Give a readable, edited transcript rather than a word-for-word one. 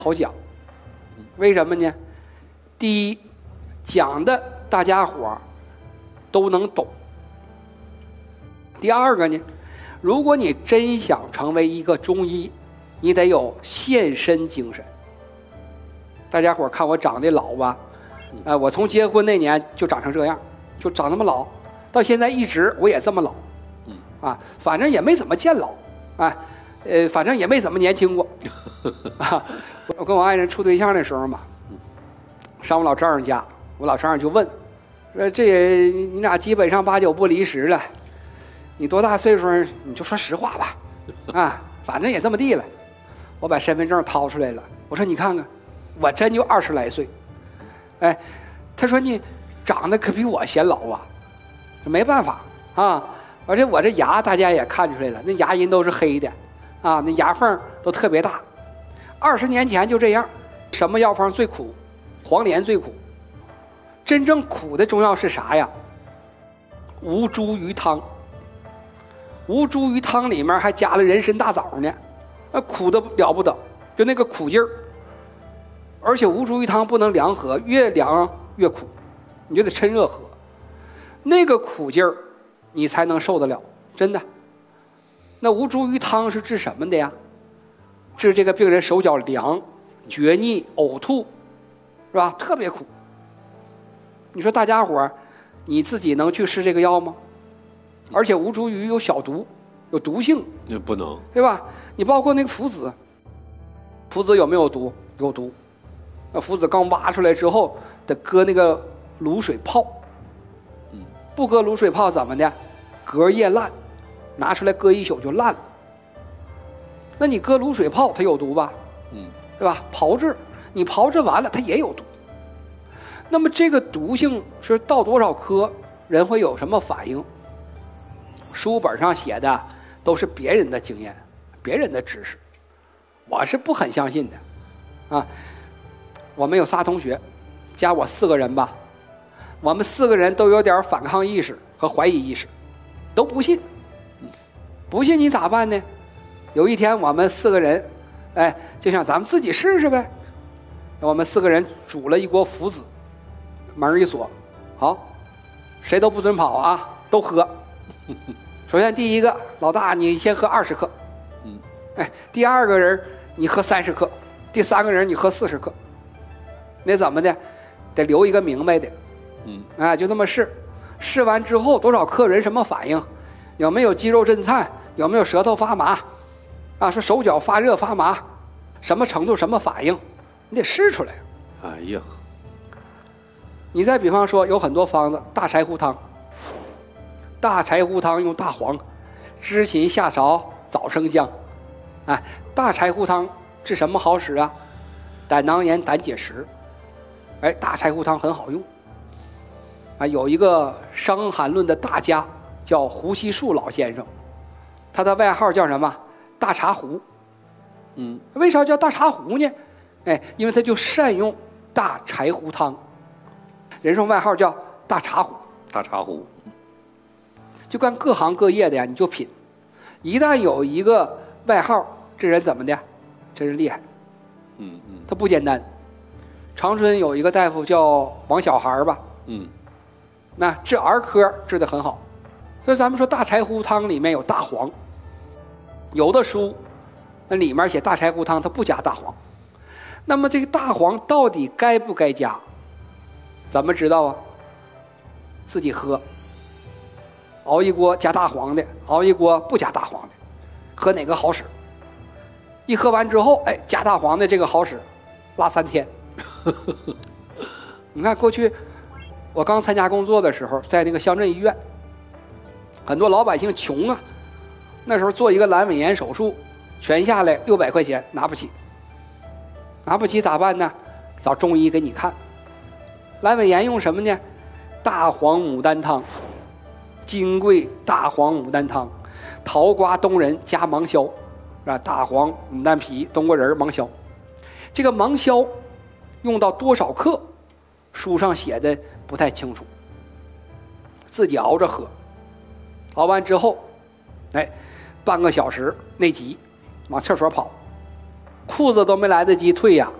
好讲。为什么呢？第一，讲的大家伙都能懂。第二个呢，如果你真想成为一个中医，你得有献身精神。大家伙看我长得老吧，我从结婚那年就长成这样，就长那么老，到现在一直我也这么老，反正也没怎么见老，反正也没怎么年轻过，我跟我爱人处对象的时候嘛，上我老丈人家，我老丈人就问，说这你俩基本上8、9不离10了，你多大岁数你就说实话吧，反正也这么地了。我把身份证掏出来了，我说你看看，我真就20来岁，他说你长得可比我显老啊，没办法啊，而且我这牙大家也看出来了，那牙龈都是黑的那牙缝都特别大。20年前就这样，什么药方最苦？黄连最苦。真正苦的中药是啥呀？吴茱萸汤。吴茱萸汤里面还加了人参大枣呢，苦的了不得，就那个苦劲儿。而且吴茱萸汤不能凉喝，越凉越苦，你就得趁热喝，那个苦劲儿你才能受得了，真的。那吴茱萸汤是治什么的呀？治这个病人手脚凉、厥逆、呕吐，是吧？特别苦。你说大家伙儿，你自己能去试这个药吗？而且吴茱萸有小毒，有毒性， 那不能， 对吧？你包括那个附子，附子有没有毒？有毒。那附子刚挖出来之后，得搁那个卤水泡，不搁卤水泡怎么的？隔夜烂，拿出来搁1宿就烂了。那你搁卤水泡，它有毒吧？对吧？炮制，你炮制完了，它也有毒。那么这个毒性是到多少克，人会有什么反应？书本上写的都是别人的经验，别人的知识，我是不很相信的。我们有仨同学，加我4个人吧，我们4个人都有点反抗意识和怀疑意识，都不信。不信你咋办呢？有一天我们4个人，就想咱们自己试试呗。我们4个人煮了一锅附子，门一锁，好，谁都不准跑啊，都喝。首先第一个老大，你先喝20克，第二个人你喝30克，第3个人你喝40克。那怎么的？得留一个明白的，就这么试。试完之后多少克人什么反应？有没有肌肉震颤？有没有舌头发麻？说手脚发热发麻，什么程度什么反应？你得试出来。 哎呀， 你再比方说有很多方子，大柴胡汤。大柴胡汤用大黄、知芹、夏芍、枣生姜。大柴胡汤治什么好使啊？胆囊炎、胆结石。大柴胡汤很好用。有一个《伤寒论》的大家叫胡锡树老先生，他的外号叫什么？大茶壶。为啥叫大茶壶呢？因为他就善用大柴胡汤，人送外号叫大茶壶。 大茶壶。 就干各行各业的呀，你就品。一旦有一个外号，这人怎么的？真是厉害。他不简单。长春有一个大夫叫王小孩吧，那治儿科治得很好。所以咱们说大柴胡汤里面有大黄，有的书那里面写大柴胡汤它不加大黄。那么这个大黄到底该不该加？怎么知道啊？自己喝，熬一锅加大黄的，熬一锅不加大黄的，喝哪个好使？一喝完之后，加大黄的这个好使，拉3天。你看过去我刚参加工作的时候，在那个乡镇医院，很多老百姓穷啊，那时候做一个阑尾炎手术，全下来600块钱拿不起，拿不起咋办呢？找中医给你看。阑尾炎用什么呢？大黄牡丹汤，金匮大黄牡丹汤，桃瓜冬仁加芒硝，大黄牡丹皮冬瓜仁芒硝。这个芒硝用到多少克，书上写的不太清楚，自己熬着喝。熬完之后，半个小时内急，往厕所跑， 裤子都没来得及退呀，